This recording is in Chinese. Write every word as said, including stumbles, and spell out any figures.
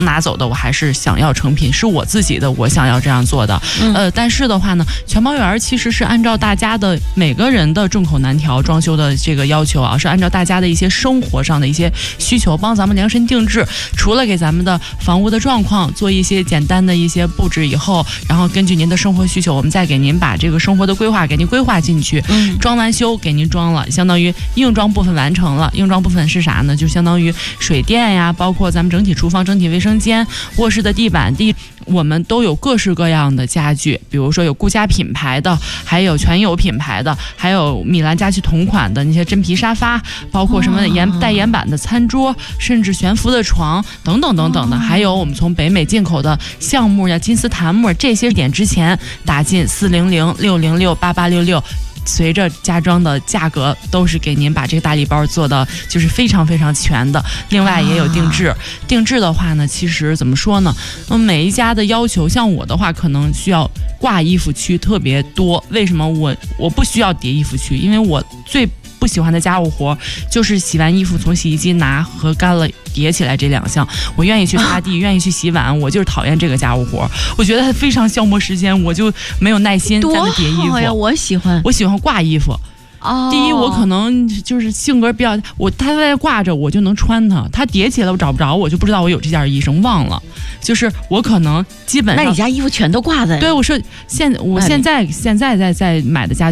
拿走的我还是想要成品，是我自己的，我想要这样做的。嗯、呃，但是的话呢，全包园其实是按照大家的每个人的众口难调装修的这个要求啊，是按照大家的一些生活上的一些需求，帮咱们量身定制。除了给咱们的房屋的状况做一些简单的一些布置以后，然后根据您的生活需求，我们再给您把这个生活的规划给您规划进去。嗯，装完修给您装了，相当于硬装部分完成了。硬装部分是啥呢？就相当于水电呀，包括咱们整体厨房、整体卫生间、卧室的地板地，我们都有各式各样的家具，比如说有顾家品牌的，还有全友品牌的，还有米兰家具同款的那些真皮沙发，包括什么岩带岩板的餐桌，甚至悬浮的床等等等等的，还有我们从北美进口的橡木呀、金丝檀木，这些点之前打进四零零六零六八八六六。随着家装的价格都是给您把这个大礼包做的就是非常非常全的，另外也有定制、啊、定制的话呢，其实怎么说呢，嗯，每一家的要求，像我的话可能需要挂衣服区特别多。为什么我我不需要叠衣服区？因为我最不喜欢的家务活就是洗完衣服从洗衣机拿和干了叠起来这两项，我愿意去擦地、啊、愿意去洗碗，我就是讨厌这个家务活，我觉得它非常消磨时间，我就没有耐心在那叠衣服。 多好呀，我喜欢， 我喜欢挂衣服。哦，第一，我可能就是性格比较，我它在挂着我就能穿它，它叠起来我找不着，我就不知道我有这件衣裳，忘了。就是我可能基本上， 那你家衣服全都挂在？ 对，我说现我现在现在在在买的家。